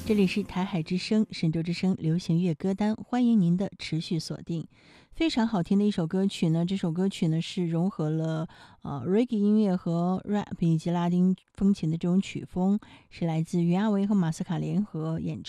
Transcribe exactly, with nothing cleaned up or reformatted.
这里是台海之声、神州之声流行乐歌单，欢迎您的持续锁定。非常好听的一首歌曲呢，这首歌曲呢是融合了呃 reggae 音乐和 rap 以及拉丁风情的这种曲风，是来自袁娅维和马斯卡联合演唱。